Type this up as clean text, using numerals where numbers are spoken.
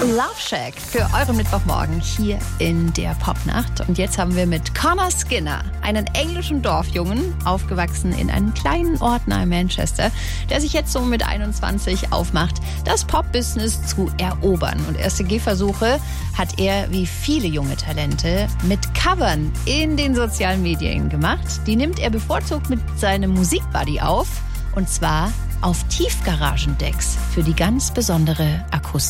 Love Shack für euren Mittwochmorgen hier in der Popnacht. Und jetzt haben wir mit Connor Skinner einen englischen Dorfjungen, aufgewachsen in einem kleinen Ort nahe Manchester, der sich jetzt so mit 21 aufmacht, das Pop-Business zu erobern. Und erste Gehversuche hat er, wie viele junge Talente, mit Covern in den sozialen Medien gemacht. Die nimmt er bevorzugt mit seinem Musikbuddy auf, und zwar auf Tiefgaragendecks für die ganz besondere Akustik.